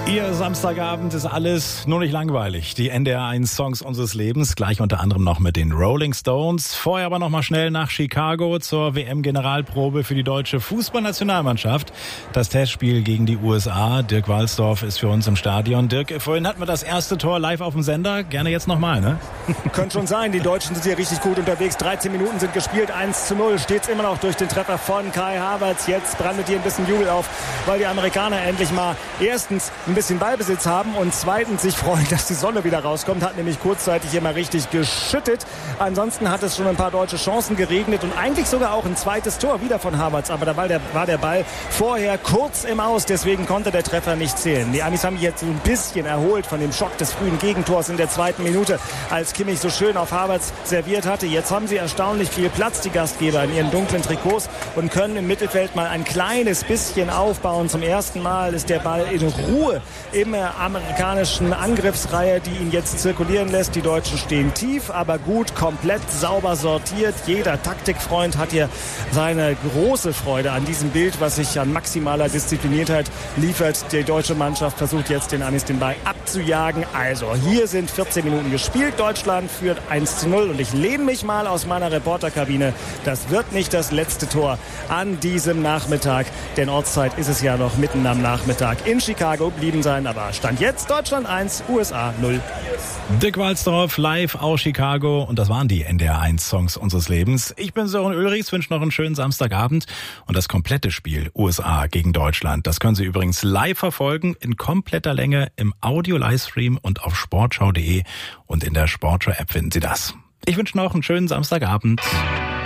Ihr Samstagabend ist alles nur nicht langweilig. Die NDR1 Songs unseres Lebens, gleich unter anderem noch mit den Rolling Stones. Vorher aber noch mal schnell nach Chicago zur WM-Generalprobe für die deutsche Fußballnationalmannschaft. Das Testspiel gegen die USA. Dirk Walsdorf ist für uns im Stadion. Dirk, vorhin hatten wir das erste Tor live auf dem Sender. Gerne jetzt nochmal, ne? Könnte schon sein. Die Deutschen sind hier richtig gut unterwegs. 13 Minuten sind gespielt. 1:0 steht es immer noch durch den Treffer von Kai Havertz. Jetzt brandet hier ein bisschen Jubel auf, weil die Amerikaner endlich mal erstens ein bisschen Ballbesitz haben und zweitens sich freuen, dass die Sonne wieder rauskommt. Hat nämlich kurzzeitig hier mal richtig geschüttet. Ansonsten hat es schon ein paar deutsche Chancen geregnet und eigentlich sogar auch ein zweites Tor wieder von Havertz. Aber da war der Ball vorher kurz im Aus, deswegen konnte der Treffer nicht zählen. Die Amis haben sich jetzt so ein bisschen erholt von dem Schock des frühen Gegentors in der zweiten Minute, als Kimmich so schön auf Havertz serviert hatte. Jetzt haben sie erstaunlich viel Platz, die Gastgeber, in ihren dunklen Trikots und können im Mittelfeld mal ein kleines bisschen aufbauen. Zum ersten Mal ist der Ball in Ruhe im amerikanischen Angriffsreihe, die ihn jetzt zirkulieren lässt. Die Deutschen stehen tief, aber gut, komplett sauber sortiert. Jeder Taktikfreund hat hier seine große Freude an diesem Bild, was sich an maximaler Diszipliniertheit liefert. Die deutsche Mannschaft versucht jetzt den Amis den Ball abzujagen. Also hier sind 14 Minuten gespielt. Deutschland führt 1:0 und ich lehne mich mal aus meiner Reporterkabine. Das wird nicht das letzte Tor an diesem Nachmittag, denn Ortszeit ist es ja noch mitten am Nachmittag. In Chicago blieben sein, aber Stand jetzt Deutschland 1, USA 0. Dirk Walsdorf live aus Chicago und das waren die NDR1 Songs unseres Lebens. Ich bin Sören Ulrichs, wünsche noch einen schönen Samstagabend und das komplette Spiel USA gegen Deutschland. Das können Sie übrigens live verfolgen in kompletter Länge im Audio-Livestream und auf sportschau.de und in der Sportschau-App finden Sie das. Ich wünsche noch einen schönen Samstagabend.